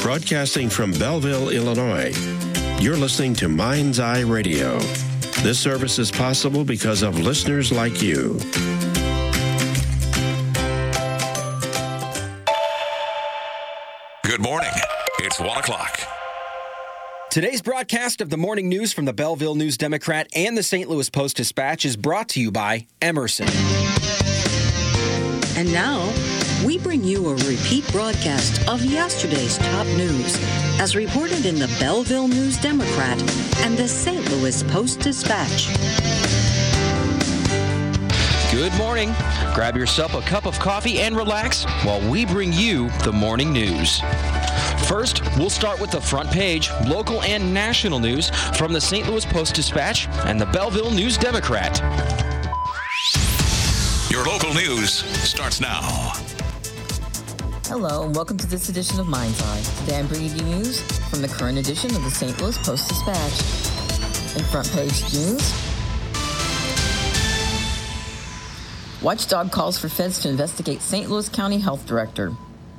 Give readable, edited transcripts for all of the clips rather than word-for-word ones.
Broadcasting from Belleville, Illinois, you're listening to Mind's Eye Radio. This service is possible because of listeners like you. Good morning. It's 1 o'clock. Today's broadcast of the morning news from the Belleville News Democrat and the St. Louis Post-Dispatch is brought to you by Emerson. And now, we bring you a repeat broadcast of yesterday's top news as reported in the Belleville News Democrat and the St. Louis Post-Dispatch. Good morning. Grab yourself a cup of coffee and relax while we bring you the morning news. First, we'll start with the front page, local and national news from the St. Louis Post-Dispatch and the Belleville News Democrat. Your local news starts now. Hello, and welcome to this edition of Mind's Eye. Today I'm bringing you news from the current edition of the St. Louis Post-Dispatch. In front page news, Watchdog calls for feds to investigate St. Louis County Health Director.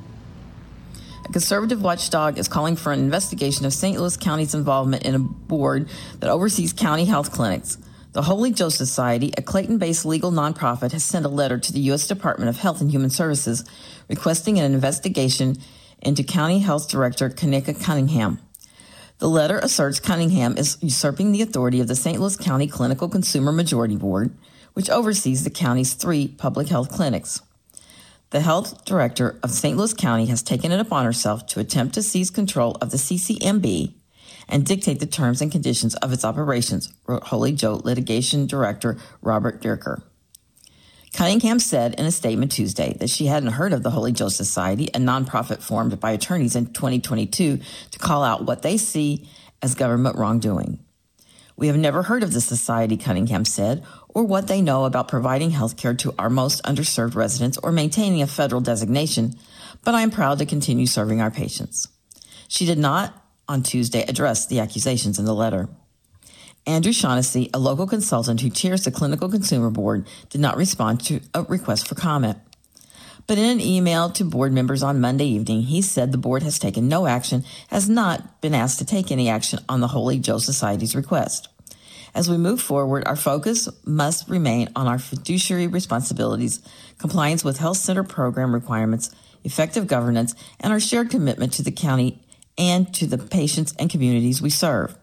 A conservative watchdog is calling for an investigation of St. Louis County's involvement in a board that oversees county health clinics. The Holy Joe Society, a Clayton-based legal nonprofit, has sent a letter to the U.S. Department of Health and Human Services requesting an investigation into County Health Director Kanika Cunningham. The letter asserts Cunningham is usurping the authority of the St. Louis County Clinical Consumer Majority Board, which oversees the county's 3 public health clinics. The health director of St. Louis County has taken it upon herself to attempt to seize control of the CCMB and dictate the terms and conditions of its operations, wrote Holy Joe Litigation Director Robert Dierker. Cunningham said in a statement Tuesday that she hadn't heard of the Holy Joe Society, a nonprofit formed by attorneys in 2022 to call out what they see as government wrongdoing. We have never heard of the society, Cunningham said, or what they know about providing health care to our most underserved residents or maintaining a federal designation, but I am proud to continue serving our patients. She did not, on Tuesday, address the accusations in the letter. Andrew Shaughnessy, a local consultant who chairs the Clinical Consumer Board, did not respond to a request for comment. But in an email to board members on Monday evening, he said the board has taken no action, has not been asked to take any action on the Holy Joe Society's request. As we move forward, our focus must remain on our fiduciary responsibilities, compliance with health center program requirements, effective governance, and our shared commitment to the county and to the patients and communities we serve.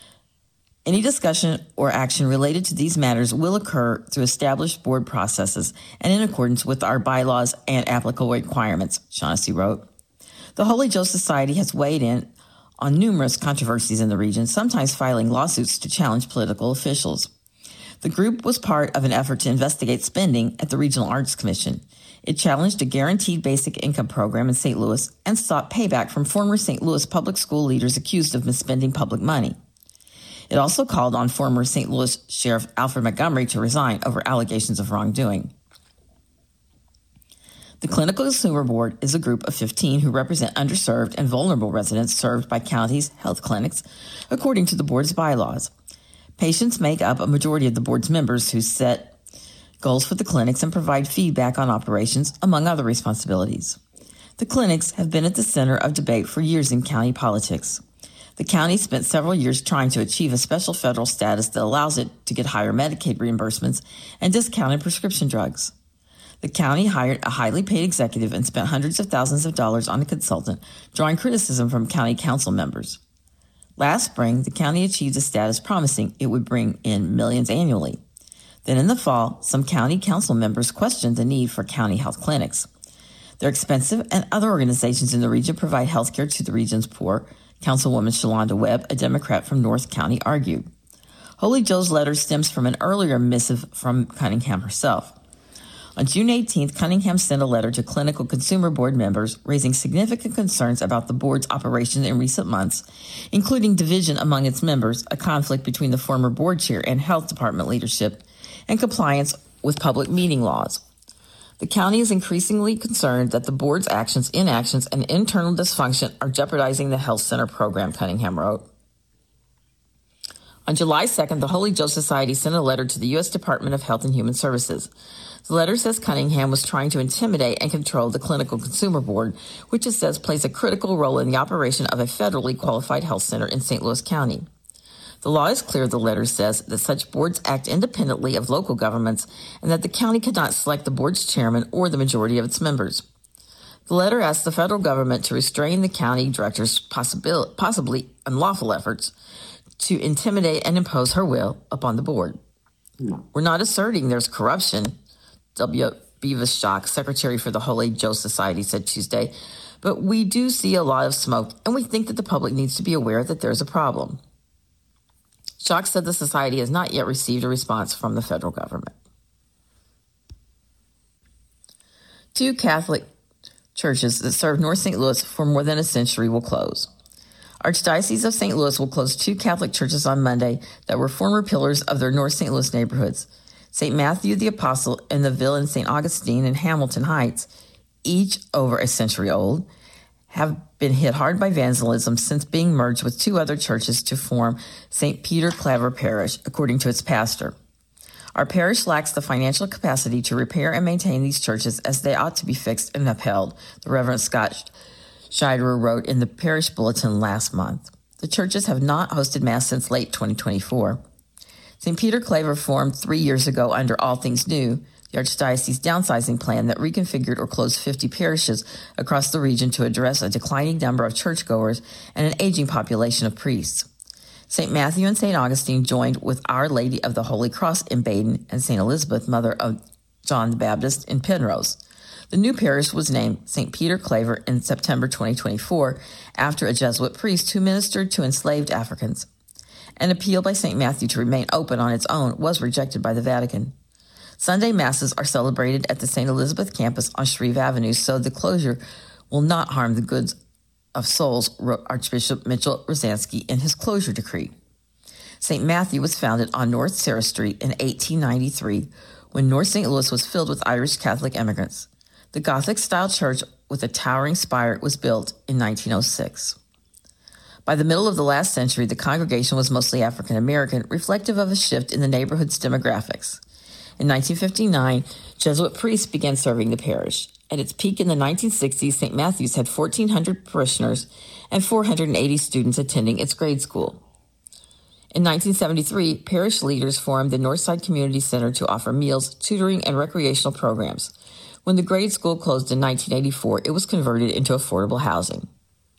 Any discussion or action related to these matters will occur through established board processes and in accordance with our bylaws and applicable requirements, Shaughnessy wrote. The Holy Joe Society has weighed in on numerous controversies in the region, sometimes filing lawsuits to challenge political officials. The group was part of an effort to investigate spending at the Regional Arts Commission. It challenged a guaranteed basic income program in St. Louis and sought payback from former St. Louis public school leaders accused of misspending public money. It also called on former St. Louis Sheriff Alfred Montgomery to resign over allegations of wrongdoing. The Clinical Consumer Board is a group of 15 who represent underserved and vulnerable residents served by counties' health clinics, according to the board's bylaws. Patients make up a majority of the board's members who set goals for the clinics and provide feedback on operations, among other responsibilities. The clinics have been at the center of debate for years in county politics. The county spent several years trying to achieve a special federal status that allows it to get higher Medicaid reimbursements and discounted prescription drugs. The county hired a highly paid executive and spent hundreds of thousands of dollars on a consultant, drawing criticism from county council members. Last spring, the county achieved a status promising it would bring in millions annually. Then in the fall, some county council members questioned the need for county health clinics. They're expensive, and other organizations in the region provide health care to the region's poor, Councilwoman Shalonda Webb, a Democrat from North County, argued. Holy Joe's letter stems from an earlier missive from Cunningham herself. On June 18th, Cunningham sent a letter to Clinical Consumer Board members raising significant concerns about the board's operation in recent months, including division among its members, a conflict between the former board chair and health department leadership, and compliance with public meeting laws. The county is increasingly concerned that the board's actions, inactions, and internal dysfunction are jeopardizing the health center program, Cunningham wrote. On July 2nd, the Holy Joe Society sent a letter to the U.S. Department of Health and Human Services. The letter says Cunningham was trying to intimidate and control the Clinical Consumer Board, which it says plays a critical role in the operation of a federally qualified health center in St. Louis County. The law is clear, the letter says, that such boards act independently of local governments and that the county could not select the board's chairman or the majority of its members. The letter asks the federal government to restrain the county director's possibly unlawful efforts to intimidate and impose her will upon the board. We're not asserting there's corruption, W. Beavis Schock, secretary for the Holy Joe Society, said Tuesday, but we do see a lot of smoke, and we think that the public needs to be aware that there's a problem. Schock said the society has not yet received a response from the federal government. 2 Catholic churches that served North St. Louis for more than a century will close. Archdiocese of St. Louis will close 2 Catholic churches on Monday that were former pillars of their North St. Louis neighborhoods. St. Matthew the Apostle and the Ville in St. Augustine in Hamilton Heights, each over a century old, have been hit hard by vandalism since being merged with 2 other churches to form St. Peter Claver Parish, according to its pastor. Our parish lacks the financial capacity to repair and maintain these churches as they ought to be fixed and upheld, the Reverend Scott Scheiderer wrote in the parish bulletin last month. The churches have not hosted Mass since late 2024. St. Peter Claver formed 3 years ago under All Things New, the Archdiocese downsizing plan that reconfigured or closed 50 parishes across the region to address a declining number of churchgoers and an aging population of priests. St. Matthew and St. Augustine joined with Our Lady of the Holy Cross in Baden and St. Elizabeth, mother of John the Baptist, in Penrose. The new parish was named St. Peter Claver in September 2024 after a Jesuit priest who ministered to enslaved Africans. An appeal by St. Matthew to remain open on its own was rejected by the Vatican. Sunday Masses are celebrated at the St. Elizabeth campus on Shreve Avenue, so the closure will not harm the goods of souls, wrote Archbishop Mitchell Rosansky in his closure decree. St. Matthew was founded on North Sarah Street in 1893 when North St. Louis was filled with Irish Catholic immigrants. The Gothic-style church with a towering spire was built in 1906. By the middle of the last century, the congregation was mostly African American, reflective of a shift in the neighborhood's demographics. In 1959, Jesuit priests began serving the parish. At its peak in the 1960s, St. Matthew's had 1,400 parishioners and 480 students attending its grade school. In 1973, parish leaders formed the Northside Community Center to offer meals, tutoring, and recreational programs. When the grade school closed in 1984, it was converted into affordable housing.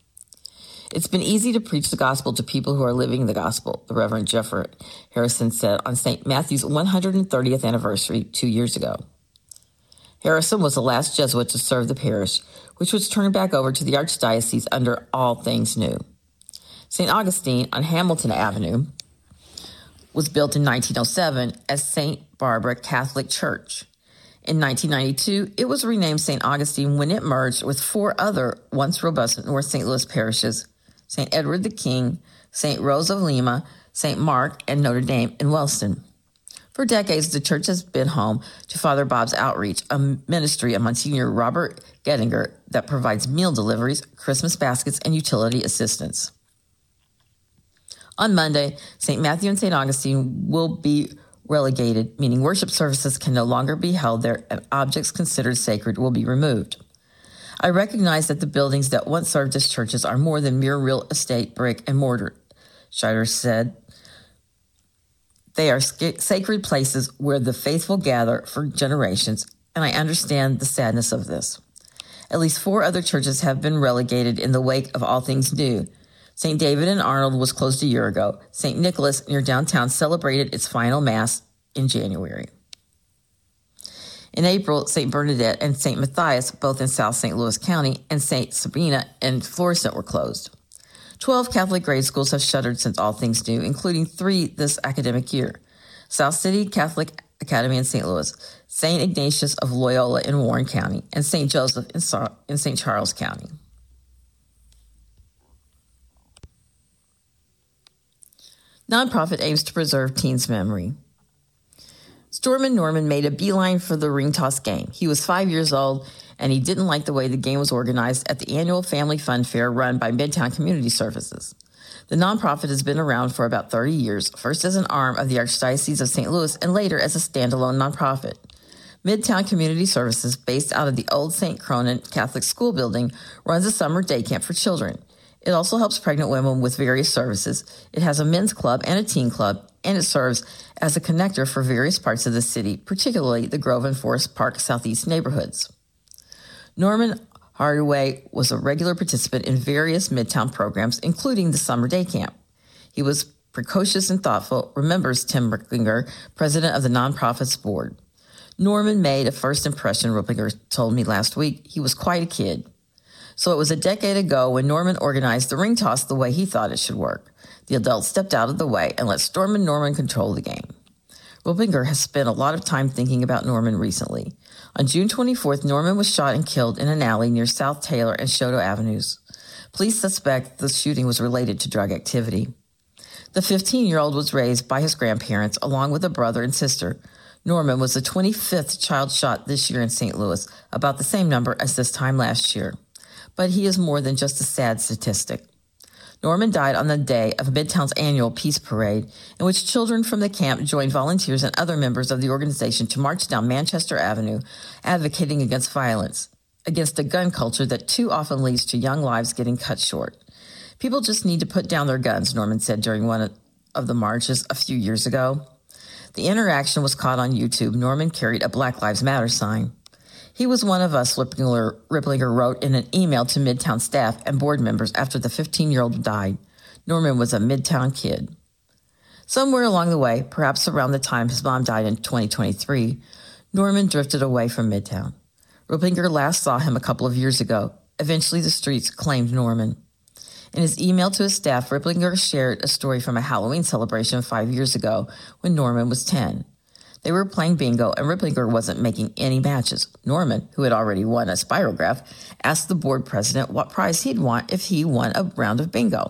It's been easy to preach the gospel to people who are living the gospel, the Reverend Jeffrey Harrison said on St. Matthew's 130th anniversary 2 years ago. Harrison was the last Jesuit to serve the parish, which was turned back over to the Archdiocese under All Things New. St. Augustine on Hamilton Avenue was built in 1907 as St. Barbara Catholic Church. In 1992, it was renamed St. Augustine when it merged with 4 other once robust North St. Louis parishes, St. Edward the King, St. Rose of Lima, St. Mark, and Notre Dame in Wellston. For decades, the church has been home to Father Bob's Outreach, a ministry of Monsignor Robert Gettinger that provides meal deliveries, Christmas baskets, and utility assistance. On Monday, St. Matthew and St. Augustine will be relegated, meaning worship services can no longer be held there and objects considered sacred will be removed. I recognize that the buildings that once served as churches are more than mere real estate, brick, and mortar, Scheiderer said. They are sacred places where the faithful gather for generations, and I understand the sadness of this. At least 4 other churches have been relegated in the wake of All Things New. St. David in Arnold was closed a year ago. St. Nicholas near downtown celebrated its final Mass in January. In April, St. Bernadette and St. Matthias, both in South St. Louis County, and St. Sabina in Florissant were closed. 12 Catholic grade schools have shuttered since All Things New, including 3 this academic year. South City Catholic Academy in St. Louis, St. Ignatius of Loyola in Warren County, and St. Joseph in St. Charles County. Nonprofit aims to preserve teens' memory. Stormin Norman made a beeline for the ring toss game. He was 5 years old, and he didn't like the way the game was organized at the annual Family Fun Fair run by Midtown Community Services. The nonprofit has been around for about 30 years, first as an arm of the Archdiocese of St. Louis and later as a standalone nonprofit. Midtown Community Services, based out of the old St. Cronin Catholic School building, runs a summer day camp for children. It also helps pregnant women with various services. It has a men's club and a teen club, and it serves as a connector for various parts of the city, particularly the Grove and Forest Park Southeast neighborhoods. Norman Hardaway was a regular participant in various Midtown programs, including the summer day camp. He was precocious and thoughtful, remembers Tim Riplinger, president of the nonprofits board. Norman made a first impression, Riplinger told me last week. He was quite a kid. So it was a decade ago when Norman organized the ring toss the way he thought it should work. The adults stepped out of the way and let Storm and Norman control the game. Riplinger has spent a lot of time thinking about Norman recently. On June 24th, Norman was shot and killed in an alley near South Taylor and Shoto Avenues. Police suspect the shooting was related to drug activity. The 15-year-old was raised by his grandparents along with a brother and sister. Norman was the 25th child shot this year in St. Louis, about the same number as this time last year. But he is more than just a sad statistic. Norman died on the day of Midtown's annual Peace Parade, in which children from the camp joined volunteers and other members of the organization to march down Manchester Avenue, advocating against violence, against a gun culture that too often leads to young lives getting cut short. People just need to put down their guns, Norman said during one of the marches a few years ago. The interaction was caught on YouTube. Norman carried a Black Lives Matter sign. He was one of us, Riplinger wrote in an email to Midtown staff and board members after the 15-year-old died. Norman was a Midtown kid. Somewhere along the way, perhaps around the time his mom died in 2023, Norman drifted away from Midtown. Riplinger last saw him a couple of years ago. Eventually, the streets claimed Norman. In his email to his staff, Riplinger shared a story from a Halloween celebration 5 years ago when Norman was 10. They were playing bingo, and Riplinger wasn't making any matches. Norman, who had already won a spirograph, asked the board president what prize he'd want if he won a round of bingo.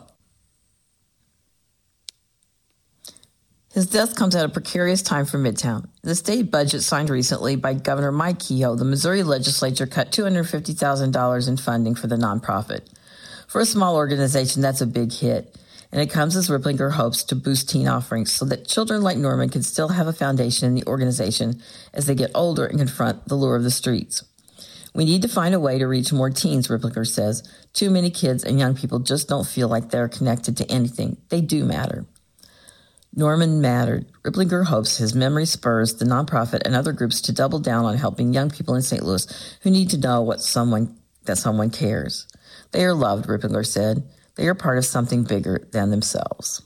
His death comes at a precarious time for Midtown. The state budget signed recently by Governor Mike Kehoe, the Missouri legislature cut $250,000 in funding for the nonprofit. For a small organization, that's a big hit. And it comes as Riplinger hopes to boost teen offerings so that children like Norman can still have a foundation in the organization as they get older and confront the lure of the streets. We need to find a way to reach more teens, Riplinger says. Too many kids and young people just don't feel like they're connected to anything. They do matter. Norman mattered. Riplinger hopes his memory spurs the nonprofit and other groups to double down on helping young people in St. Louis who need to know that someone cares. They are loved, Riplinger said. They are part of something bigger than themselves.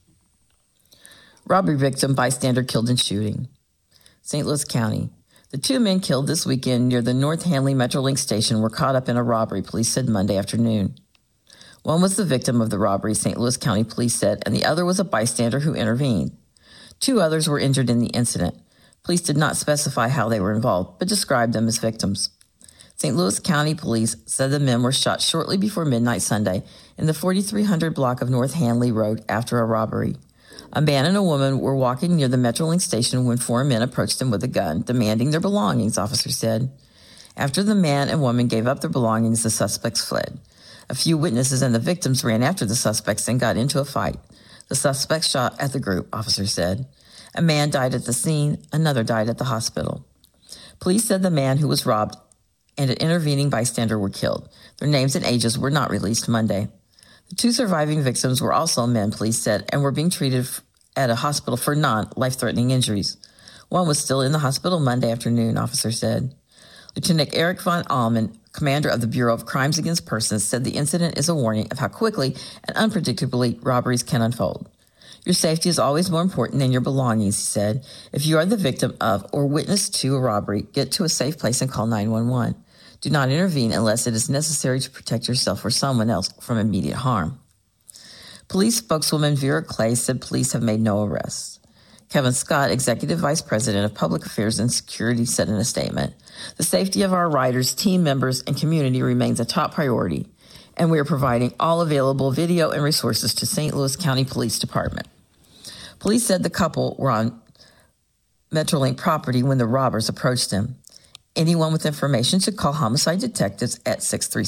Robbery victim, bystander killed in shooting. St. Louis County. The two men killed this weekend near the North Hanley Metrolink station were caught up in a robbery, police said Monday afternoon. One was the victim of the robbery, St. Louis County police said, and the other was a bystander who intervened. 2 others were injured in the incident. Police did not specify how they were involved, but described them as victims. St. Louis County Police said the men were shot shortly before midnight Sunday in the 4300 block of North Hanley Road after a robbery. A man and a woman were walking near the Metrolink station when 4 men approached them with a gun, demanding their belongings, officers said. After the man and woman gave up their belongings, the suspects fled. A few witnesses and the victims ran after the suspects and got into a fight. The suspects shot at the group, officers said. A man died at the scene, another died at the hospital. Police said the man who was robbed and an intervening bystander were killed. Their names and ages were not released Monday. The 2 surviving victims were also men, police said, and were being treated at a hospital for non-life-threatening injuries. One was still in the hospital Monday afternoon, officers said. Lieutenant Eric von Allman, commander of the Bureau of Crimes Against Persons, said the incident is a warning of how quickly and unpredictably robberies can unfold. Your safety is always more important than your belongings, he said. If you are the victim of or witness to a robbery, get to a safe place and call 911. Do not intervene unless it is necessary to protect yourself or someone else from immediate harm. Police spokeswoman Vera Clay said police have made no arrests. Kevin Scott, Executive Vice President of Public Affairs and Security, said in a statement, "The safety of our riders, team members, and community remains a top priority, and we are providing all available video and resources to St. Louis County Police Department." Police said the couple were on Metrolink property when the robbers approached them. Anyone with information should call homicide detectives at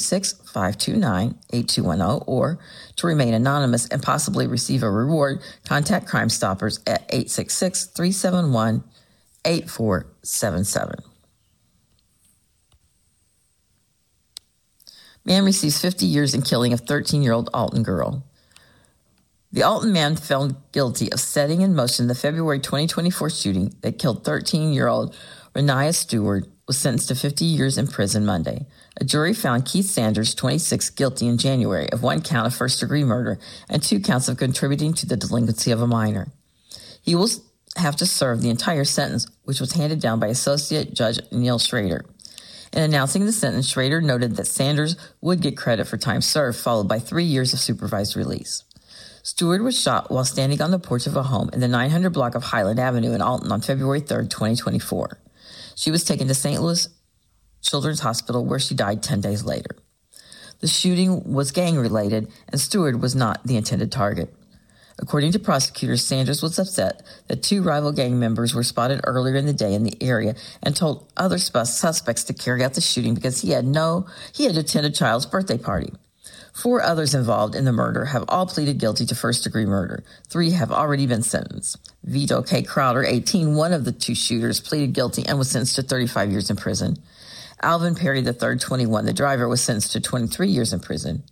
636-529-8210 or, to remain anonymous and possibly receive a reward, contact Crime Stoppers at 866-371-8477. Man receives 50 years in killing of 13-year-old Alton girl. The Alton man found guilty of setting in motion the February 2024 shooting that killed 13-year-old Renaya Stewart was sentenced to 50 years in prison Monday. A jury found Keith Sanders, 26, guilty in January of 1 count of first-degree murder and 2 counts of contributing to the delinquency of a minor. He will have to serve the entire sentence, which was handed down by Associate Judge Neil Schrader. In announcing the sentence, Schrader noted that Sanders would get credit for time served, followed by 3 years of supervised release. Stewart was shot while standing on the porch of a home in the 900 block of Highland Avenue in Alton on February 3, 2024. She was taken to St. Louis Children's Hospital, where she died 10 days later. The shooting was gang-related, and Stewart was not the intended target. According to prosecutors, Sanders was upset that 2 rival gang members were spotted earlier in the day in the area and told other suspects to carry out the shooting because he had attended a child's birthday party. 4 others involved in the murder have all pleaded guilty to first-degree murder. 3 have already been sentenced. Vito K. Crowder, 18, one of the 2 shooters, pleaded guilty and was sentenced to 35 years in prison. Alvin Perry III, 21, the driver, was sentenced to 23 years in prison.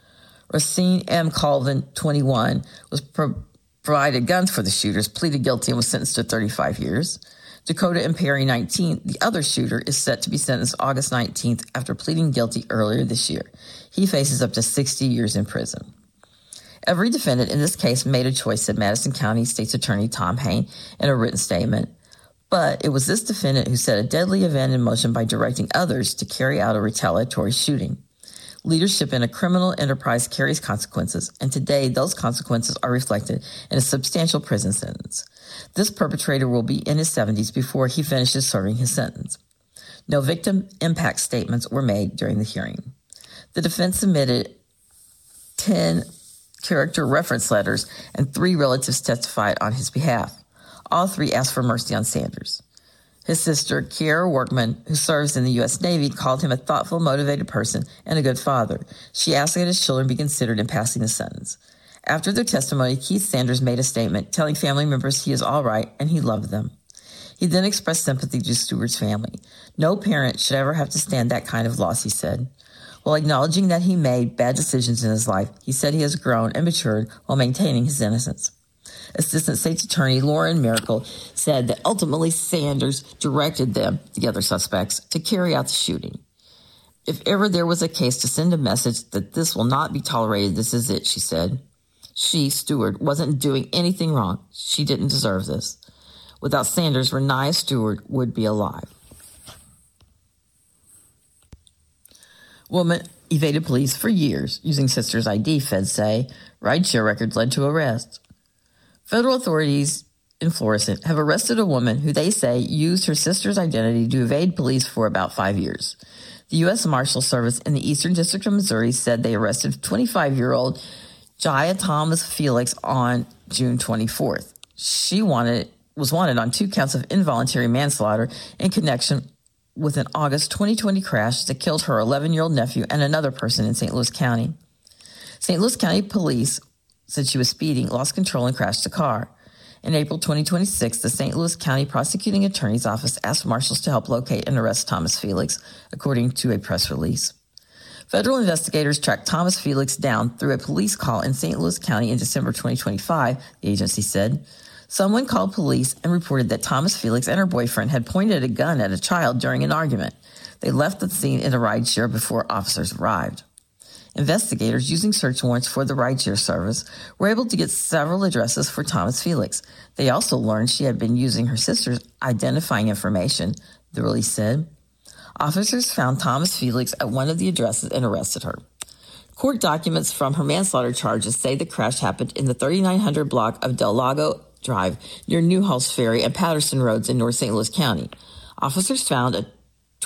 Racine M. Colvin, 21, was provided guns for the shooters, pleaded guilty and was sentenced to 35 years. Dakota M. Perry, 19, the other shooter, is set to be sentenced August 19th after pleading guilty earlier this year. He faces up to 60 years in prison. Every defendant in this case made a choice, said Madison County State's Attorney Tom Hain in a written statement. But it was this defendant who set a deadly event in motion by directing others to carry out a retaliatory shooting. Leadership in a criminal enterprise carries consequences, and today those consequences are reflected in a substantial prison sentence. This perpetrator will be in his 70s before he finishes serving his sentence. No victim impact statements were made during the hearing. The defense submitted 10 character reference letters, and 3 relatives testified on his behalf. All 3 asked for mercy on Sanders. His sister, Kiara Workman, who serves in the U.S. Navy, called him a thoughtful, motivated person and a good father. She asked that his children be considered in passing the sentence. After their testimony, Keith Sanders made a statement telling family members he is all right and he loved them. He then expressed sympathy to Stewart's family. No parent should ever have to stand that kind of loss, he said. While acknowledging that he made bad decisions in his life, he said he has grown and matured while maintaining his innocence. Assistant State's Attorney Lauren Miracle said that ultimately Sanders directed them, the other suspects, to carry out the shooting. If ever there was a case to send a message that this will not be tolerated, this is it, she said. She, Stewart, wasn't doing anything wrong. She didn't deserve this. Without Sanders, Renaya Stewart would be alive. Woman evaded police for years using sister's ID, feds say. Rideshare records led to arrest. Federal authorities in Florissant have arrested a woman who they say used her sister's identity to evade police for about 5 years. The U.S. Marshal Service in the Eastern District of Missouri said they arrested 25-year-old Jaya Thomas Felix on June 24th. She was wanted on 2 counts of involuntary manslaughter in connection with an August 2020 crash that killed her 11-year-old nephew and another person in St. Louis County. St. Louis County Police said she was speeding, lost control, and crashed a car. In April 2026, the St. Louis County Prosecuting Attorney's Office asked marshals to help locate and arrest Thomas Felix, according to a press release. Federal investigators tracked Thomas Felix down through a police call in St. Louis County in December 2025, the agency said. Someone called police and reported that Thomas Felix and her boyfriend had pointed a gun at a child during an argument. They left the scene in a rideshare before officers arrived. Investigators using search warrants for the rideshare service were able to get several addresses for Thomas Felix. They also learned she had been using her sister's identifying information, the release said. Officers found Thomas Felix at one of the addresses and arrested her. Court documents from her manslaughter charges say the crash happened in the 3900 block of Del Lago Drive near Newhalls Ferry and Patterson Roads in North St. Louis County. Officers found a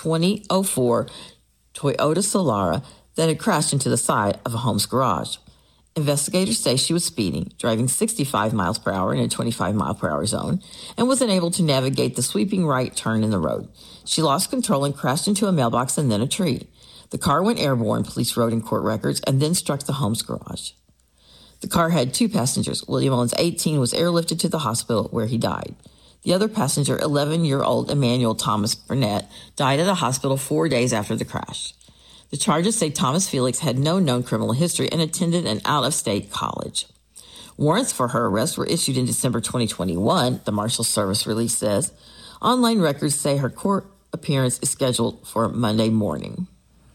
2004 Toyota Solara that had crashed into the side of a home's garage. Investigators say she was speeding, driving 65 miles per hour in a 25 mile per hour zone, and was unable to navigate the sweeping right turn in the road. She lost control and crashed into a mailbox and then a tree. The car went airborne, police wrote in court records, and then struck the home's garage. The car had 2 passengers. William Owens, 18, was airlifted to the hospital where he died. The other passenger, 11-year-old Emmanuel Thomas Burnett, died at a hospital 4 days after the crash. The charges say Thomas Felix had no known criminal history and attended an out-of-state college. Warrants for her arrest were issued in December 2021, the Marshals Service release says. Online records say her court appearance is scheduled for Monday morning.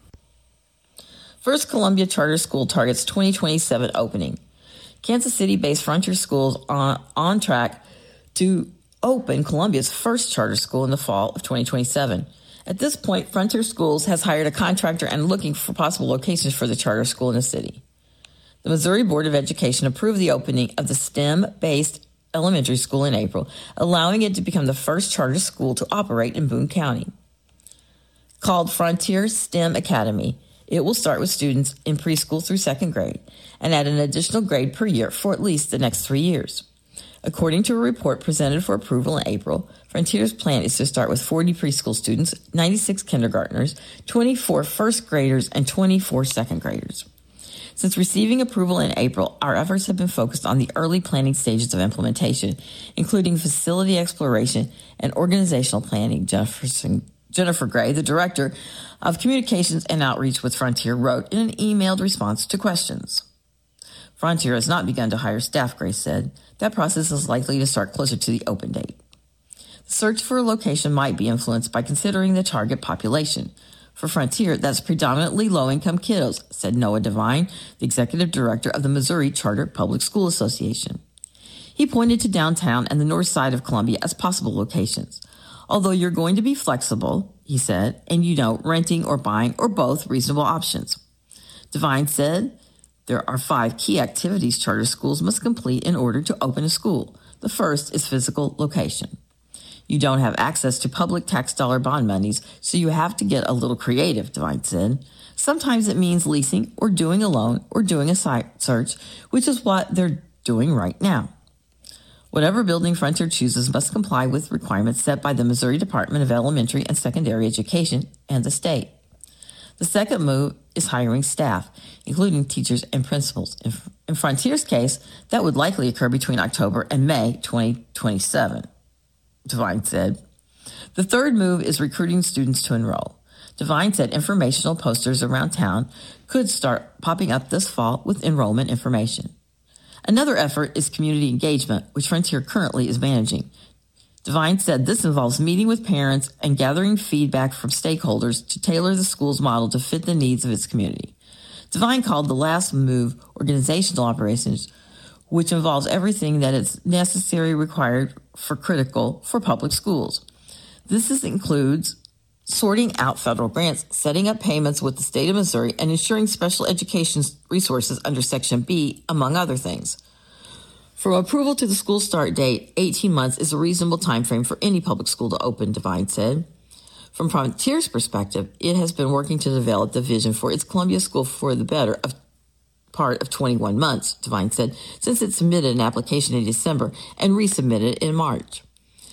First Columbia Charter School targets 2027 opening. Kansas City-based Frontier Schools on track to open Columbia's first charter school in the fall of 2027. At this point, Frontier Schools has hired a contractor and looking for possible locations for the charter school in the city. The Missouri Board of Education approved the opening of the STEM-based elementary school in April, allowing it to become the first charter school to operate in Boone County. Called Frontier STEM Academy, it will start with students in preschool through second grade and add an additional grade per year for at least the next 3 years. According to a report presented for approval in April, Frontier's plan is to start with 40 preschool students, 96 kindergartners, 24 first graders, and 24 second graders. Since receiving approval in April, our efforts have been focused on the early planning stages of implementation, including facility exploration and organizational planning. Jennifer Gray, the Director of Communications and Outreach with Frontier, wrote in an emailed response to questions. Frontier has not begun to hire staff, Gray said. That process is likely to start closer to the open date. The search for a location might be influenced by considering the target population. For Frontier, that's predominantly low-income kiddos, said Noah Devine, the Executive Director of the Missouri Charter Public School Association. He pointed to downtown and the north side of Columbia as possible locations. Although you're going to be flexible, he said, and renting or buying or both reasonable options. Devine said, there are 5 key activities charter schools must complete in order to open a school. The first is physical location. You don't have access to public tax dollar bond monies, so you have to get a little creative, Devine said. Sometimes it means leasing or doing a loan or doing a site search, which is what they're doing right now. Whatever building Frontier chooses must comply with requirements set by the Missouri Department of Elementary and Secondary Education and the state. The second move is hiring staff, including teachers and principals. In Frontier's case, that would likely occur between October and May 2027, Devine said. The third move is recruiting students to enroll. Devine said informational posters around town could start popping up this fall with enrollment information. Another effort is community engagement, which Frontier currently is managing. Devine said this involves meeting with parents and gathering feedback from stakeholders to tailor the school's model to fit the needs of its community. Devine called the last move organizational operations, which involves everything that is required for public schools. This includes sorting out federal grants, setting up payments with the state of Missouri, and ensuring special education resources under Section B, among other things. From approval to the school start date, 18 months is a reasonable time frame for any public school to open, Devine said. From Frontier's perspective, it has been working to develop the vision for its Columbia School for the Better part of 21 months, Devine said, since it submitted an application in December and resubmitted in March.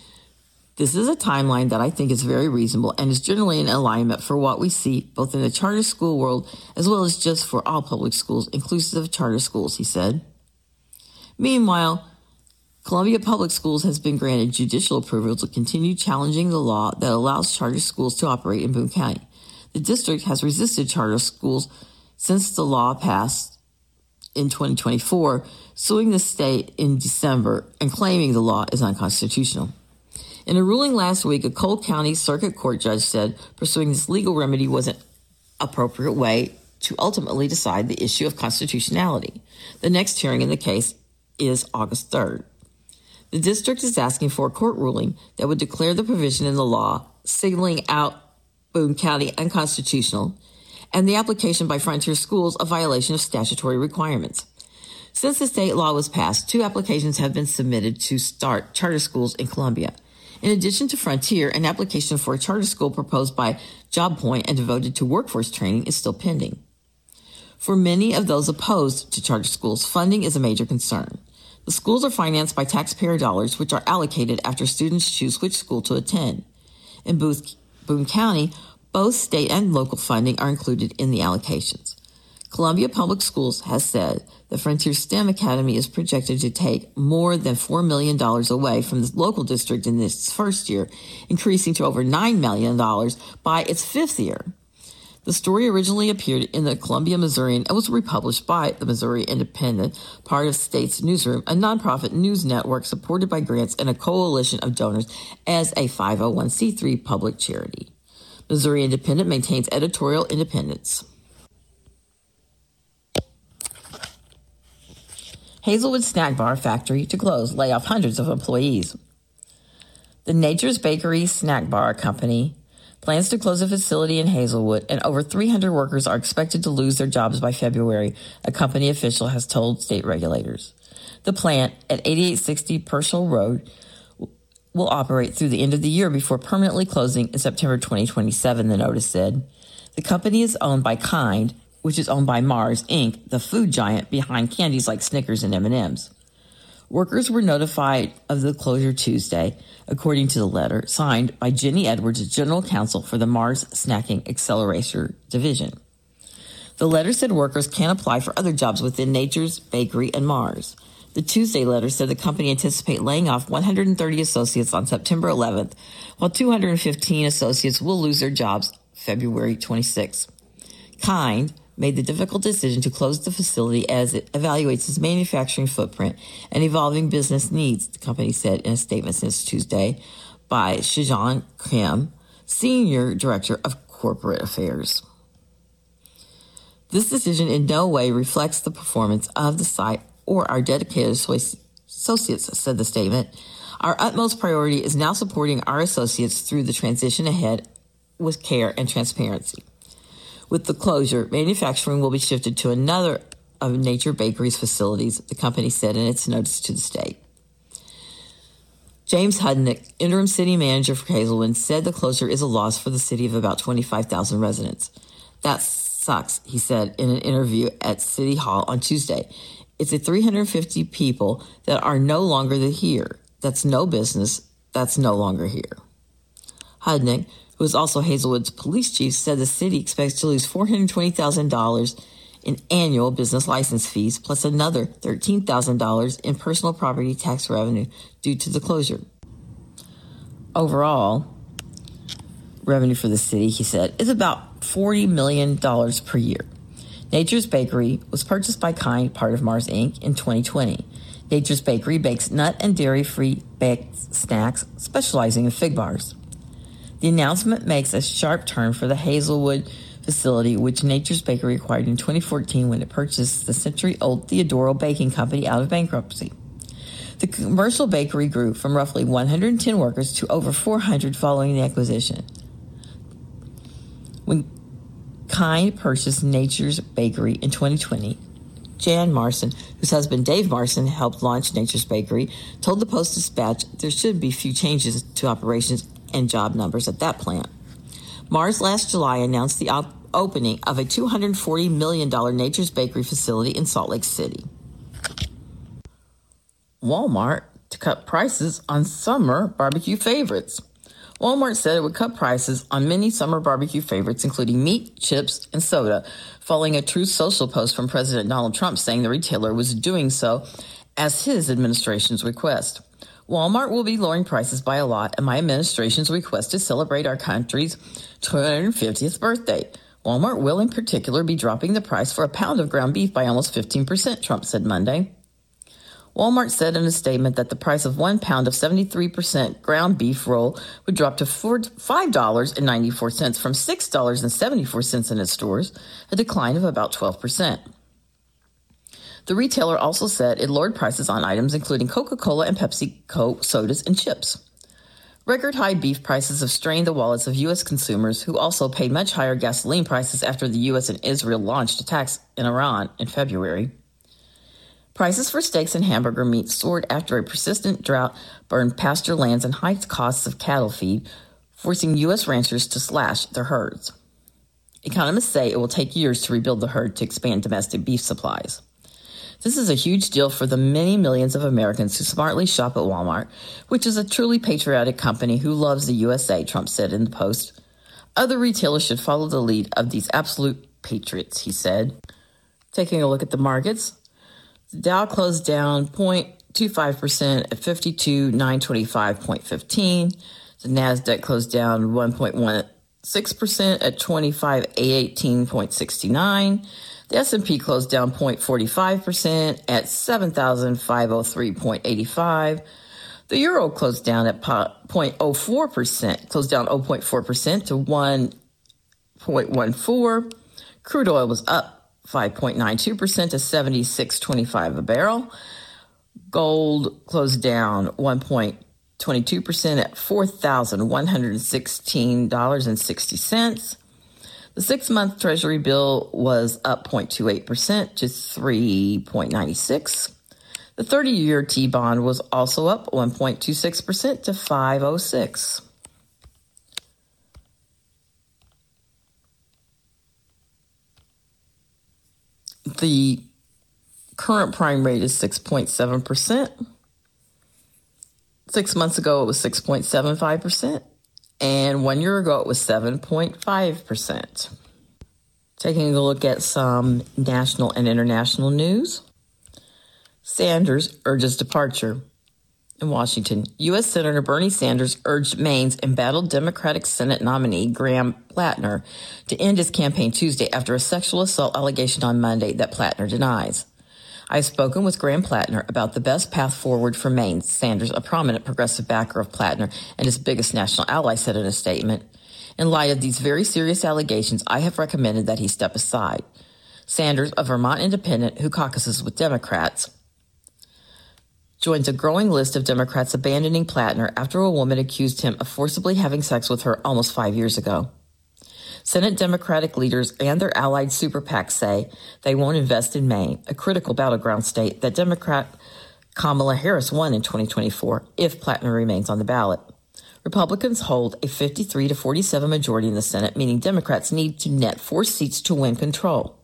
This is a timeline that I think is very reasonable and is generally in alignment for what we see both in the charter school world as well as just for all public schools, inclusive of charter schools, he said. Meanwhile, Columbia Public Schools has been granted judicial approval to continue challenging the law that allows charter schools to operate in Boone County. The district has resisted charter schools since the law passed in 2024, suing the state in December and claiming the law is unconstitutional. In a ruling last week, a Cole County Circuit Court judge said pursuing this legal remedy was an appropriate way to ultimately decide the issue of constitutionality. The next hearing in the case is August 3rd. The district is asking for a court ruling that would declare the provision in the law signaling out Boone County unconstitutional and the application by Frontier Schools a violation of statutory requirements. Since the state law was passed, 2 applications have been submitted to start charter schools in Columbia. In addition to Frontier, an application for a charter school proposed by JobPoint and devoted to workforce training is still pending. For many of those opposed to charter schools, funding is a major concern. The schools are financed by taxpayer dollars, which are allocated after students choose which school to attend. In Boone County, both state and local funding are included in the allocations. Columbia Public Schools has said the Frontier STEM Academy is projected to take more than $4 million away from the local district in its first year, increasing to over $9 million by its 5th year. The story originally appeared in the Columbia Missourian and was republished by the Missouri Independent, part of State's Newsroom, a nonprofit news network supported by grants and a coalition of donors as a 501c3 public charity. Missouri Independent maintains editorial independence. Hazelwood Snack Bar Factory to close, lay off hundreds of employees. The Nature's Bakery Snack Bar Company plans to close a facility in Hazelwood, and over 300 workers are expected to lose their jobs by February, a company official has told state regulators. The plant at 8860 Purcell Road will operate through the end of the year before permanently closing in September 2027, the notice said. The company is owned by Kind, which is owned by Mars, Inc., the food giant behind candies like Snickers and M&Ms. Workers were notified of the closure Tuesday, according to the letter signed by Jenny Edwards, General Counsel for the Mars Snacking Accelerator Division. The letter said workers can apply for other jobs within Nature's Bakery and Mars. The Tuesday letter said the company anticipates laying off 130 associates on September 11th, while 215 associates will lose their jobs February 26th. Kind made the difficult decision to close the facility as it evaluates its manufacturing footprint and evolving business needs, the company said in a statement since Tuesday by Shijan Kim, Senior Director of Corporate Affairs. This decision in no way reflects the performance of the site or our dedicated associates, said the statement. Our utmost priority is now supporting our associates through the transition ahead with care and transparency. With the closure, manufacturing will be shifted to another of Nature Bakery's facilities, the company said in its notice to the state. James Hudnick, interim city manager for Hazelwood, said the closure is a loss for the city of about 25,000 residents. That sucks, he said in an interview at City Hall on Tuesday. It's 350 people that are no longer here. That's no business. That's no longer here. Hudnick, who is also Hazelwood's police chief, said the city expects to lose $420,000 in annual business license fees, plus another $13,000 in personal property tax revenue due to the closure. Overall, revenue for the city, he said, is about $40 million per year. Nature's Bakery was purchased by Kind, part of Mars Inc., in 2020. Nature's Bakery bakes nut and dairy-free baked snacks, specializing in fig bars. The announcement makes a sharp turn for the Hazelwood facility, which Nature's Bakery acquired in 2014 when it purchased the century-old Theodoro Baking Company out of bankruptcy. The commercial bakery grew from roughly 110 workers to over 400 following the acquisition. When Kind purchased Nature's Bakery in 2020, Jan Marson, whose husband Dave Marson helped launch Nature's Bakery, told the Post-Dispatch there should be few changes to operations and job numbers at that plant. Mars last July announced the opening of a $240 million Nature's Bakery facility in Salt Lake City. Walmart to cut prices on summer barbecue favorites. Walmart said it would cut prices on many summer barbecue favorites, including meat, chips, and soda, following a Truth Social post from President Donald Trump saying the retailer was doing so as his administration's request. Walmart will be lowering prices by a lot at my administration's request to celebrate our country's 250th birthday. Walmart will in particular be dropping the price for a pound of ground beef by almost 15%, Trump said Monday. Walmart said in a statement that the price of 1 pound of 73% ground beef roll would drop to $5.94 from $6.74 in its stores, a decline of about 12%. The retailer also said it lowered prices on items including Coca-Cola and PepsiCo sodas and chips. Record high beef prices have strained the wallets of U.S. consumers, who also paid much higher gasoline prices after the U.S. and Israel launched attacks in Iran in February. Prices for steaks and hamburger meat soared after a persistent drought burned pasture lands and hiked costs of cattle feed, forcing U.S. ranchers to slash their herds. Economists say it will take years to rebuild the herd to expand domestic beef supplies. This is a huge deal for the many millions of Americans who smartly shop at Walmart, which is a truly patriotic company who loves the USA, Trump said in the Post. Other retailers should follow the lead of these absolute patriots, he said. Taking a look at the markets, the Dow closed down 0.25% at 52,925.15. The NASDAQ closed down 1.1% 6% at 25,818.69. The S&P closed down 0.45% at 7,503.85. The euro closed down at 0.04%, closed down 0.4% to 1.14. Crude oil was up 5.92% to 76.25 a barrel. Gold closed down 1.22% at $4,116.60. The 6-month Treasury bill was up 0.28% to 3.96. The 30-year T-bond was also up 1.26% to 5.06. The current prime rate is 6.7%. 6 months ago, it was 6.75%. And 1 year ago, it was 7.5%. Taking a look at some national and international news. Sanders urges departure. In Washington, U.S. Senator Bernie Sanders urged Maine's embattled Democratic Senate nominee Graham Plattner to end his campaign Tuesday after a sexual assault allegation on Monday that Plattner denies. I've spoken with Graham Plattner about the best path forward for Maine, Sanders, a prominent progressive backer of Plattner and his biggest national ally, said in a statement. In light of these very serious allegations, I have recommended that he step aside. Sanders, a Vermont independent who caucuses with Democrats, joins a growing list of Democrats abandoning Plattner after a woman accused him of forcibly having sex with her almost 5 years ago. Senate Democratic leaders and their allied super PAC say they won't invest in Maine, a critical battleground state that Democrat Kamala Harris won in 2024 if Plattner remains on the ballot. Republicans hold a 53-47 majority in the Senate, meaning Democrats need to net 4 seats to win control.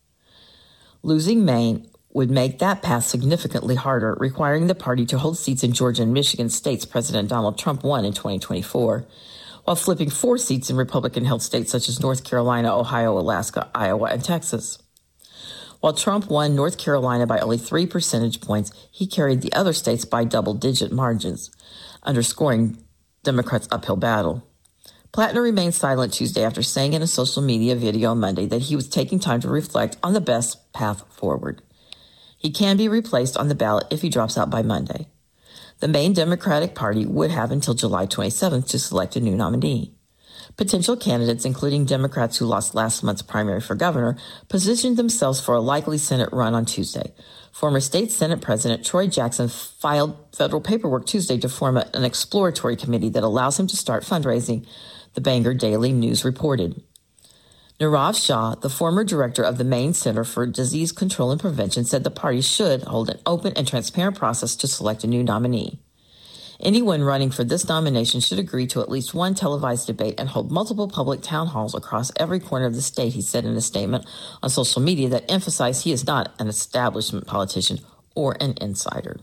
Losing Maine would make that path significantly harder, requiring the party to hold seats in Georgia and Michigan states President Donald Trump won in 2024, while flipping 4 seats in Republican-held states such as North Carolina, Ohio, Alaska, Iowa, and Texas. While Trump won North Carolina by only 3 percentage points, he carried the other states by double-digit margins, underscoring Democrats' uphill battle. Plattner remained silent Tuesday after saying in a social media video on Monday that he was taking time to reflect on the best path forward. He can be replaced on the ballot if he drops out by Monday. The Maine Democratic Party would have until July 27th to select a new nominee. Potential candidates, including Democrats who lost last month's primary for governor, positioned themselves for a likely Senate run on Tuesday. Former state Senate President Troy Jackson filed federal paperwork Tuesday to form an exploratory committee that allows him to start fundraising, the Bangor Daily News reported. Nirav Shah, the former director of the Maine Center for Disease Control and Prevention, said the party should hold an open and transparent process to select a new nominee. Anyone running for this nomination should agree to at least one televised debate and hold multiple public town halls across every corner of the state, he said in a statement on social media that emphasized he is not an establishment politician or an insider.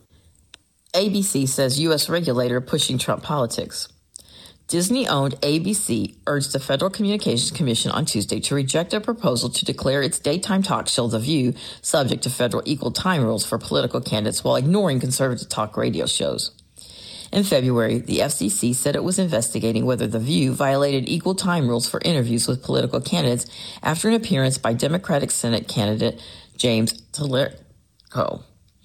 ABC says U.S. regulator pushing Trump politics. Disney-owned ABC urged the Federal Communications Commission on Tuesday to reject a proposal to declare its daytime talk show The View subject to federal equal time rules for political candidates while ignoring conservative talk radio shows. In February, the FCC said it was investigating whether The View violated equal time rules for interviews with political candidates after an appearance by Democratic Senate candidate James Talerico.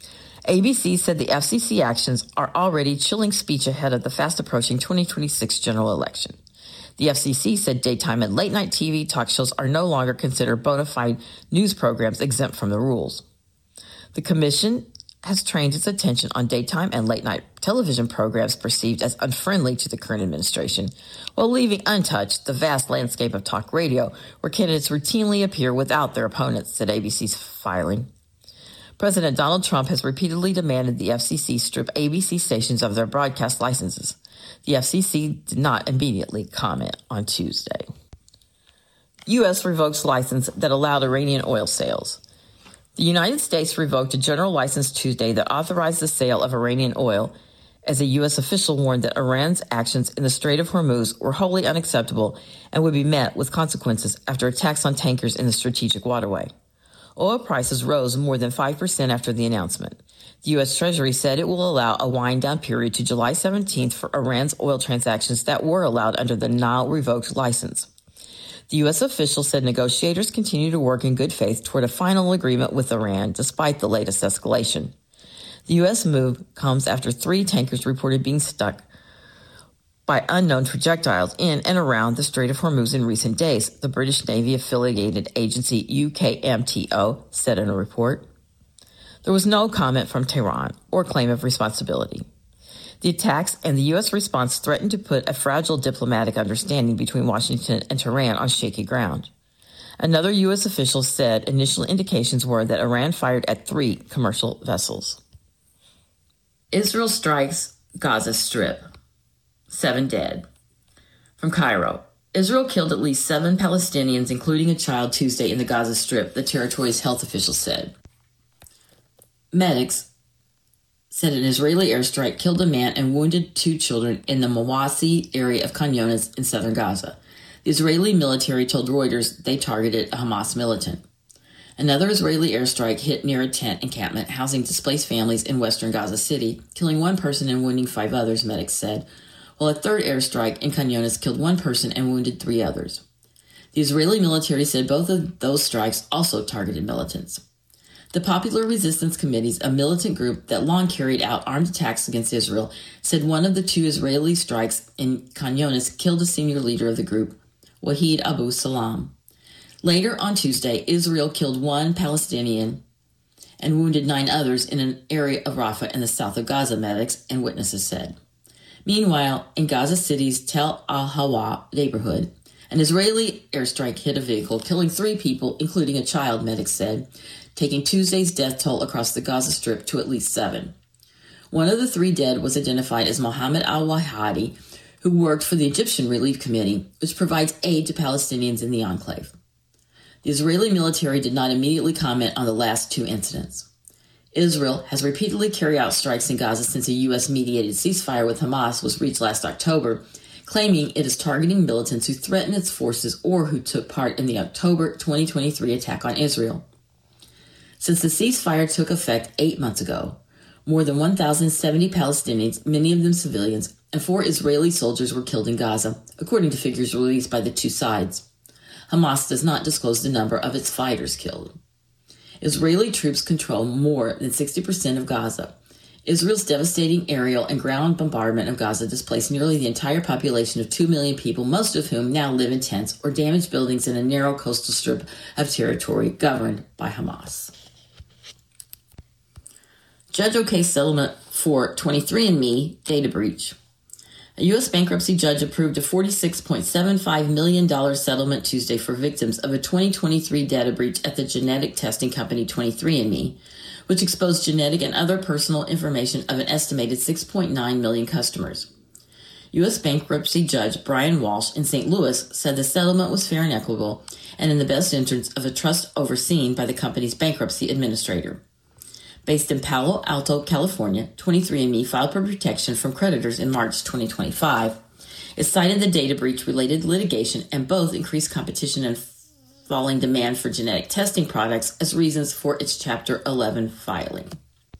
ABC said the FCC actions are already chilling speech ahead of the fast-approaching 2026 general election. The FCC said daytime and late-night TV talk shows are no longer considered bona fide news programs exempt from the rules. The commission has trained its attention on daytime and late-night television programs perceived as unfriendly to the current administration, while leaving untouched the vast landscape of talk radio, where candidates routinely appear without their opponents, said ABC's filing. President Donald Trump has repeatedly demanded the FCC strip ABC stations of their broadcast licenses. The FCC did not immediately comment on Tuesday. U.S. revokes license that allowed Iranian oil sales. The United States revoked a general license Tuesday that authorized the sale of Iranian oil, as a U.S. official warned that Iran's actions in the Strait of Hormuz were wholly unacceptable and would be met with consequences after attacks on tankers in the strategic waterway. Oil prices rose more than 5% after the announcement. The U.S. Treasury said it will allow a wind-down period to July 17th for Iran's oil transactions that were allowed under the now revoked license. The U.S. official said negotiators continue to work in good faith toward a final agreement with Iran, despite the latest escalation. The U.S. move comes after 3 tankers reported being stuck by unknown projectiles in and around the Strait of Hormuz in recent days, the British Navy-affiliated agency UKMTO said in a report. There was no comment from Tehran or claim of responsibility. The attacks and the U.S. response threatened to put a fragile diplomatic understanding between Washington and Tehran on shaky ground. Another U.S. official said initial indications were that Iran fired at 3 commercial vessels. Israel strikes Gaza Strip. 7 dead. From Cairo. Israel killed at least 7 Palestinians, including a child, Tuesday in the Gaza Strip, the territory's health officials said. Medics said an Israeli airstrike killed a man and wounded 2 children in the Mawasi area of Khan Younis in southern Gaza. The Israeli military told Reuters they targeted a Hamas militant. Another Israeli airstrike hit near a tent encampment housing displaced families in western Gaza City, killing 1 person and wounding 5 others, medics said, while a third airstrike in Khan Younis killed 1 person and wounded 3 others. The Israeli military said both of those strikes also targeted militants. The Popular Resistance Committees, a militant group that long carried out armed attacks against Israel, said one of the 2 Israeli strikes in Khan Younis killed a senior leader of the group, Wahid Abu Salam. Later on Tuesday, Israel killed 1 Palestinian and wounded 9 others in an area of Rafah in the south of Gaza, medics and witnesses said. Meanwhile, in Gaza City's Tel Al-Hawa neighborhood, an Israeli airstrike hit a vehicle, killing 3 people, including a child, medics said, taking Tuesday's death toll across the Gaza Strip to at least 7. One of the 3 dead was identified as Mohammed al-Wahidi, who worked for the Egyptian Relief Committee, which provides aid to Palestinians in the enclave. The Israeli military did not immediately comment on the last 2 incidents. Israel has repeatedly carried out strikes in Gaza since a U.S.-mediated ceasefire with Hamas was reached last October, claiming it is targeting militants who threaten its forces or who took part in the October 2023 attack on Israel. Since the ceasefire took effect 8 months ago, more than 1,070 Palestinians, many of them civilians, and 4 Israeli soldiers were killed in Gaza, according to figures released by the 2 sides. Hamas does not disclose the number of its fighters killed. Israeli troops control more than 60% of Gaza. Israel's devastating aerial and ground bombardment of Gaza displaced nearly the entire population of 2 million people, most of whom now live in tents or damaged buildings in a narrow coastal strip of territory governed by Hamas. Judge okays settlement for 23andMe data breach. A U.S. bankruptcy judge approved a $46.75 million settlement Tuesday for victims of a 2023 data breach at the genetic testing company 23andMe, which exposed genetic and other personal information of an estimated 6.9 million customers. U.S. bankruptcy judge Brian Walsh in St. Louis said the settlement was fair and equitable and in the best interest of a trust overseen by the company's bankruptcy administrator. Based in Palo Alto, California, 23andMe filed for protection from creditors in March 2025. It cited the data breach-related litigation and both increased competition and falling demand for genetic testing products as reasons for its Chapter 11 filing.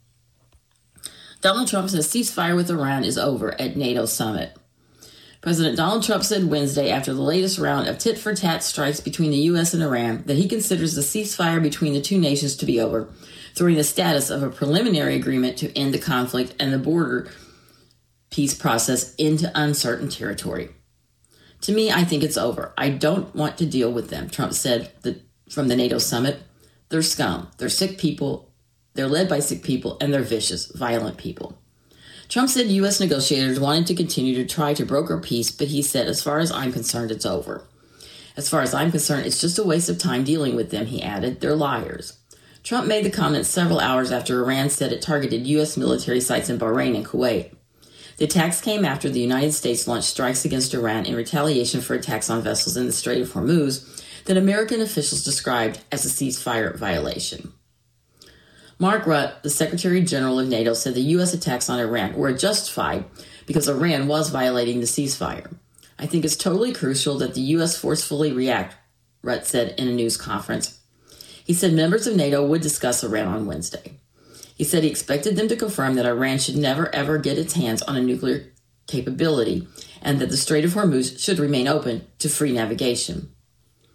Donald Trump says ceasefire with Iran is over at NATO summit. President Donald Trump said Wednesday, after the latest round of tit-for-tat strikes between the U.S. and Iran, that he considers the ceasefire between the 2 nations to be over, throwing the status of a preliminary agreement to end the conflict and the border peace process into uncertain territory. To me, I think it's over. I don't want to deal with them, Trump said from the NATO summit. They're scum. They're sick people. They're led by sick people, and they're vicious, violent people. Trump said U.S. negotiators wanted to continue to try to broker peace, but he said, as far as I'm concerned, it's over. As far as I'm concerned, it's just a waste of time dealing with them, he added. They're liars. Trump made the comment several hours after Iran said it targeted U.S. military sites in Bahrain and Kuwait. The attacks came after the United States launched strikes against Iran in retaliation for attacks on vessels in the Strait of Hormuz that American officials described as a ceasefire violation. Mark Rutte, the Secretary General of NATO, said the U.S. attacks on Iran were justified because Iran was violating the ceasefire. I think it's totally crucial that the U.S. forcefully react, Rutte said in a news conference. He said members of NATO would discuss Iran on Wednesday. He said he expected them to confirm that Iran should never ever get its hands on a nuclear capability and that the Strait of Hormuz should remain open to free navigation.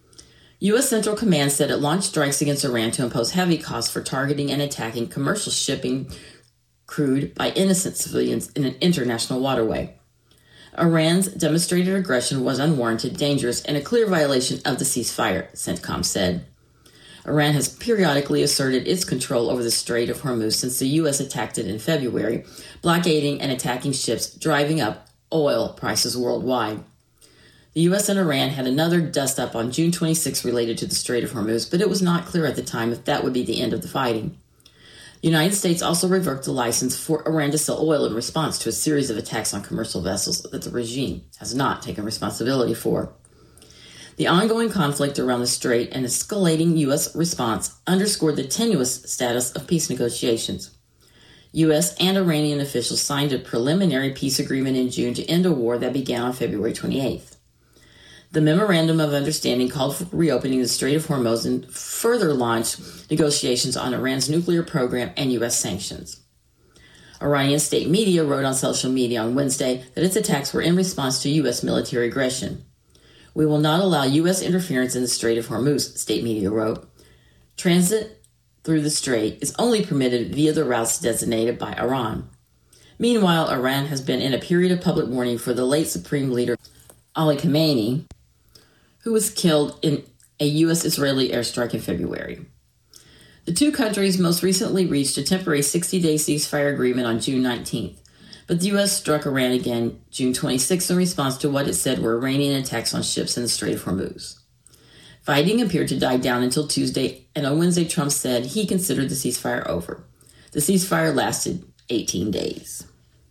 U.S. Central Command said it launched strikes against Iran to impose heavy costs for targeting and attacking commercial shipping crewed by innocent civilians in an international waterway. Iran's demonstrated aggression was unwarranted, dangerous, and a clear violation of the ceasefire, CENTCOM said. Iran has periodically asserted its control over the Strait of Hormuz since the U.S. attacked it in February, blockading and attacking ships, driving up oil prices worldwide. The U.S. and Iran had another dust-up on June 26 related to the Strait of Hormuz, but it was not clear at the time if that would be the end of the fighting. The United States also revoked the license for Iran to sell oil in response to a series of attacks on commercial vessels that the regime has not taken responsibility for. The ongoing conflict around the strait and escalating U.S. response underscored the tenuous status of peace negotiations. U.S. and Iranian officials signed a preliminary peace agreement in June to end a war that began on February 28th. The Memorandum of Understanding called for reopening the Strait of Hormuz and further launched negotiations on Iran's nuclear program and U.S. sanctions. Iranian state media wrote on social media on Wednesday that its attacks were in response to U.S. military aggression. We will not allow U.S. interference in the Strait of Hormuz, state media wrote. Transit through the strait is only permitted via the routes designated by Iran. Meanwhile, Iran has been in a period of public mourning for the late Supreme Leader Ali Khamenei, who was killed in a U.S.-Israeli airstrike in February. The two countries most recently reached a temporary 60-day ceasefire agreement on June 19th. But the U.S. struck Iran again June 26 in response to what it said were Iranian attacks on ships in the Strait of Hormuz. Fighting appeared to die down until Tuesday, and on Wednesday Trump said he considered the ceasefire over. The ceasefire lasted 18 days.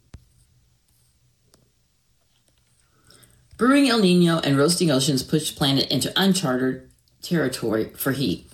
Brewing El Nino and roasting oceans pushed planet into uncharted territory for heat.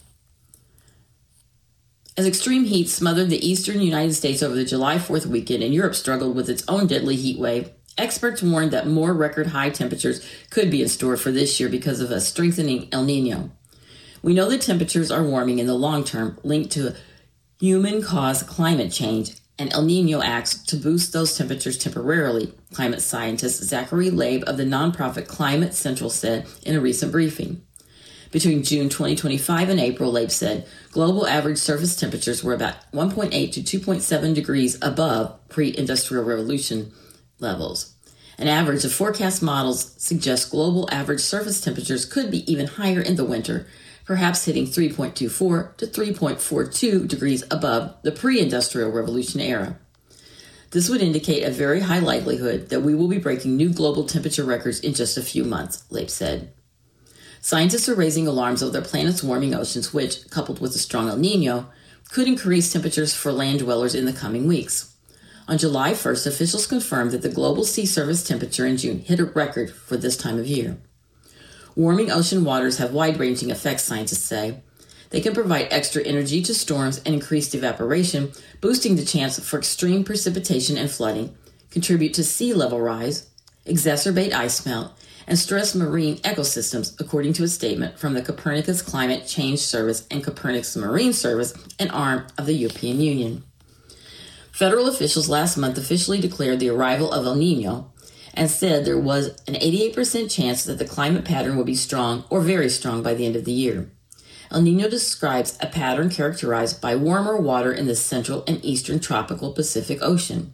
As extreme heat smothered the eastern United States over the July 4th weekend and Europe struggled with its own deadly heat wave, experts warned that more record high temperatures could be in store for this year because of a strengthening El Nino. We know that temperatures are warming in the long term, linked to human-caused climate change, and El Nino acts to boost those temperatures temporarily, climate scientist Zachary Labe of the nonprofit Climate Central said in a recent briefing. Between June 2025 and April, Labe said, global average surface temperatures were about 1.8 to 2.7 degrees above pre-industrial revolution levels. An average of forecast models suggests global average surface temperatures could be even higher in the winter, perhaps hitting 3.24 to 3.42 degrees above the pre-industrial revolution era. This would indicate a very high likelihood that we will be breaking new global temperature records in just a few months, Labe said. Scientists are raising alarms over their planet's warming oceans, which, coupled with a strong El Nino, could increase temperatures for land dwellers in the coming weeks. On July 1st, officials confirmed that the global sea surface temperature in June hit a record for this time of year. Warming ocean waters have wide-ranging effects, scientists say. They can provide extra energy to storms and increased evaporation, boosting the chance for extreme precipitation and flooding, contribute to sea level rise, exacerbate ice melt, and stress marine ecosystems, according to a statement from the Copernicus Climate Change Service and Copernicus Marine Service, an arm of the European Union. Federal officials last month officially declared the arrival of El Nino and said there was an 88% chance that the climate pattern will be strong or very strong by the end of the year. El Nino describes a pattern characterized by warmer water in the central and eastern tropical Pacific Ocean.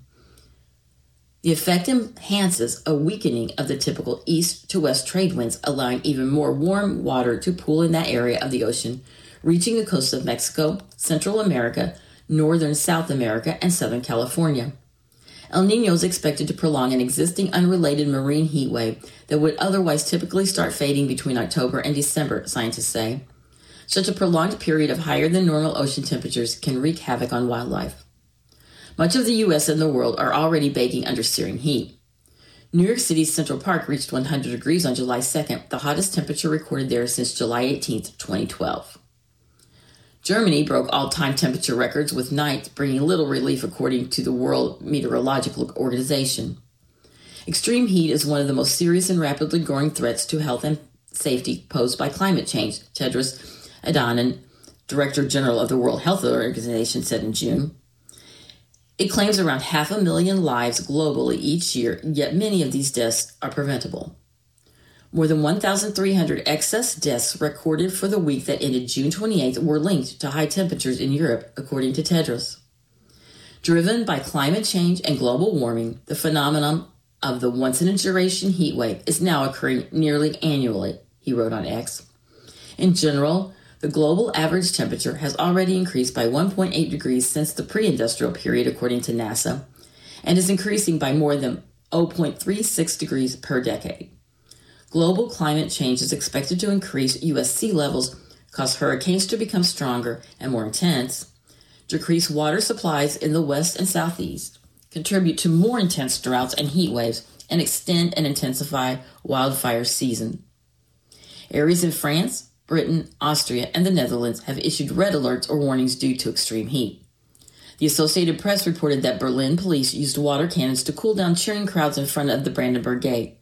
The effect enhances a weakening of the typical east to west trade winds, allowing even more warm water to pool in that area of the ocean, reaching the coast of Mexico, Central America, northern South America, and Southern California. El Nino is expected to prolong an existing unrelated marine heat wave that would otherwise typically start fading between October and December, scientists say. Such a prolonged period of higher than normal ocean temperatures can wreak havoc on wildlife. Much of the U.S. and the world are already baking under searing heat. New York City's Central Park reached 100 degrees on July 2nd, the hottest temperature recorded there since July 18, 2012. Germany broke all-time temperature records with nights bringing little relief according to the World Meteorological Organization. Extreme heat is one of the most serious and rapidly growing threats to health and safety posed by climate change, Tedros Adhanom, Director General of the World Health Organization, said in June. It claims around 500,000 lives globally each year, yet many of these deaths are preventable. More than 1,300 excess deaths recorded for the week that ended June 28th were linked to high temperatures in Europe, according to Tedros. Driven by climate change and global warming, the phenomenon of the once-in-a-generation heat wave is now occurring nearly annually, he wrote on X. In general, the global average temperature has already increased by 1.8 degrees since the pre-industrial period, according to NASA, and is increasing by more than 0.36 degrees per decade. Global climate change is expected to increase U.S. sea levels, cause hurricanes to become stronger and more intense, decrease water supplies in the west and southeast, contribute to more intense droughts and heat waves, and extend and intensify wildfire season. Areas in France, Britain, Austria, and the Netherlands have issued red alerts or warnings due to extreme heat. The Associated Press reported that Berlin police used water cannons to cool down cheering crowds in front of the Brandenburg Gate.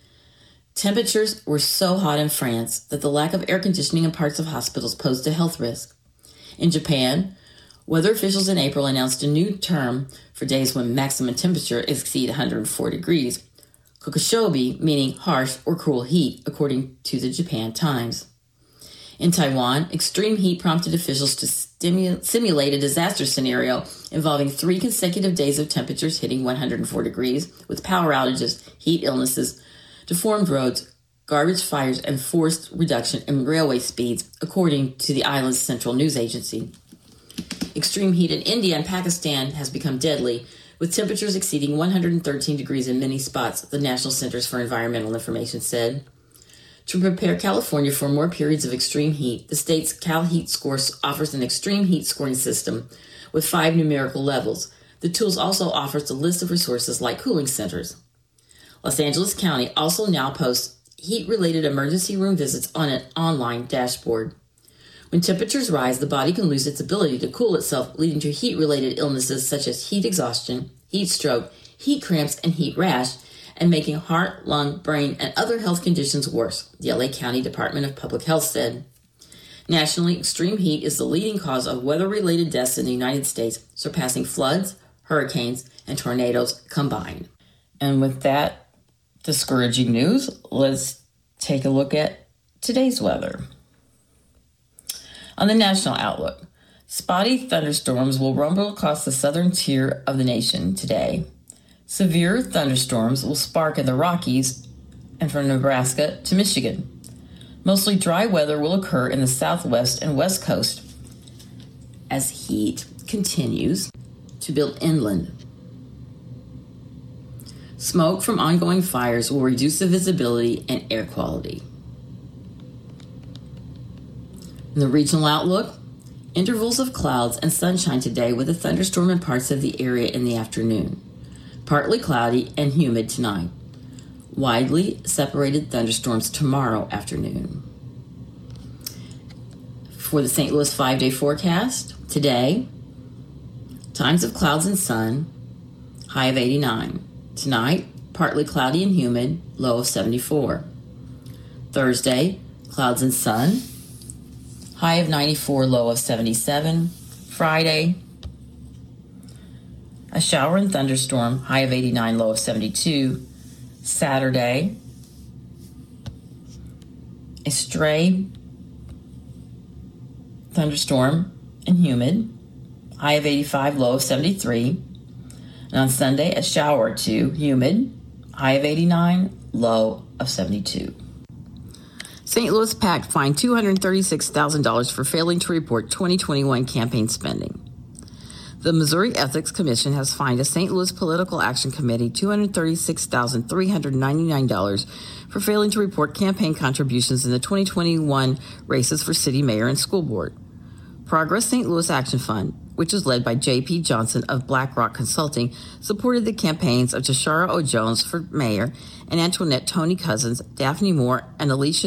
Temperatures were so hot in France that the lack of air conditioning in parts of hospitals posed a health risk. In Japan, weather officials in April announced a new term for days when maximum temperature exceeds 104 degrees, kokoshobi, meaning harsh or cruel heat, according to the Japan Times. In Taiwan, extreme heat prompted officials to simulate a disaster scenario involving 3 consecutive days of temperatures hitting 104 degrees, with power outages, heat illnesses, deformed roads, garbage fires, and forced reduction in railway speeds, according to the island's central news agency. Extreme heat in India and Pakistan has become deadly, with temperatures exceeding 113 degrees in many spots, the National Centers for Environmental Information said. To prepare California for more periods of extreme heat, the state's Cal Heat Score offers an extreme heat scoring system with 5 numerical levels. The tool also offers a list of resources like cooling centers. Los Angeles County also now posts heat-related emergency room visits on an online dashboard. When temperatures rise, the body can lose its ability to cool itself, leading to heat-related illnesses such as heat exhaustion, heat stroke, heat cramps, and heat rash, and making heart, lung, brain, and other health conditions worse, the LA County Department of Public Health said. Nationally, extreme heat is the leading cause of weather-related deaths in the United States, surpassing floods, hurricanes, and tornadoes combined. And with that discouraging news, let's take a look at today's weather. On the national outlook, spotty thunderstorms will rumble across the southern tier of the nation today. Severe thunderstorms will spark in the Rockies and from Nebraska to Michigan. Mostly dry weather will occur in the southwest and west coast as heat continues to build inland. Smoke from ongoing fires will reduce the visibility and air quality. In the regional outlook, intervals of clouds and sunshine today with a thunderstorm in parts of the area in the afternoon. Partly cloudy and humid tonight. Widely separated thunderstorms tomorrow afternoon. For the St. Louis 5-day forecast, today, times of clouds and sun, high of 89. Tonight, partly cloudy and humid, low of 74. Thursday, clouds and sun, high of 94, low of 77. Friday, a shower and thunderstorm, high of 89, low of 72. Saturday, a stray thunderstorm and humid, high of 85, low of 73. And on Sunday, a shower or two, humid, high of 89, low of 72. St. Louis PAC fined $236,000 for failing to report 2021 campaign spending. The Missouri Ethics Commission has fined a St. Louis Political Action Committee $236,399 for failing to report campaign contributions in the 2021 races for city mayor and school board. Progress St. Louis Action Fund, which is led by J.P. Johnson of BlackRock Consulting, supported the campaigns of Tashara O. Jones for mayor and Antoinette Tony Cousins, Daphne Moore, and Alicia